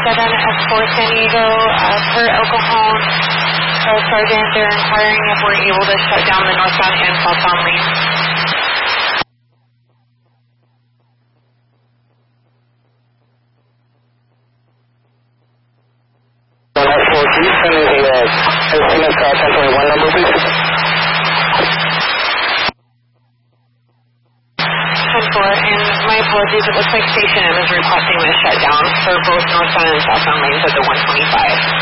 7 S4 San Diego, per El Cajon, Sergeant, they're inquiring if we're able to shut down the northbound and southbound lanes. Send me the SMS 1021 number, please. 10-4, and my apologies, it looks like Station M is requesting this shutdown for both northbound and southbound lanes at the 125.